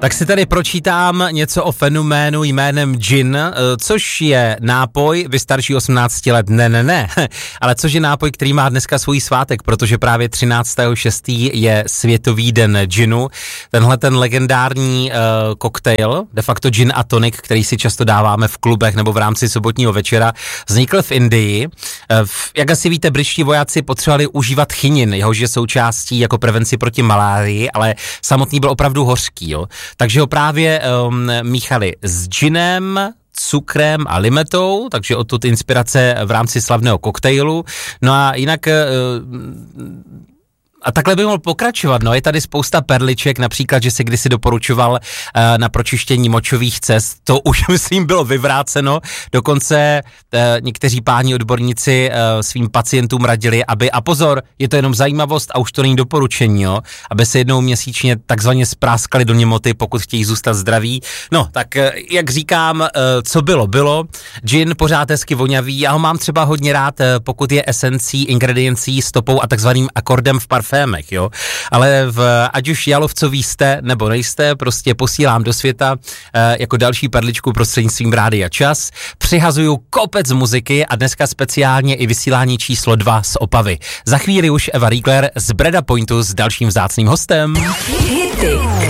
Tak si tady pročítám něco o fenoménu jménem gin, což je nápoj, vy starší 18 let, ne, ale což je nápoj, který má dneska svůj svátek, protože právě 13.6. je Světový den ginu. Tenhle ten legendární koktejl, de facto gin a tonic, který si často dáváme v klubech nebo v rámci sobotního večera, vznikl v Indii. Jak asi víte, britští vojáci potřebovali užívat chinin, jehož je součástí jako prevenci proti malárii, ale samotný byl opravdu hořký, jo. Takže ho právě míchali s ginem, cukrem a limetou, takže odtud inspirace v rámci slavného koktejlu. No a jinak a takhle by mohl pokračovat, no, je tady spousta perliček, například, že se kdysi doporučoval na pročištění močových cest, to už myslím bylo vyvráceno, dokonce někteří páni odborníci svým pacientům radili, aby, a pozor, je to jenom zajímavost a už to není doporučení, jo, aby se jednou měsíčně takzvaně spráskali do němoty, pokud chtějí zůstat zdraví. No, tak jak říkám, co bylo, gin pořád hezky voňavý, já ho mám třeba hodně rád, pokud je esencí, ingrediencí, stopou a takzvaným akordem v parfémech, jo, ale ať už jalovcoví jste nebo nejste, prostě posílám do světa jako další perličku prostřednictvím Rádia Čas, přihazuju kopec muziky a dneska speciálně i vysílání číslo 2 z Opavy. Za chvíli už Eva Riegler z Breda Pointu s dalším vzácným hostem. Hity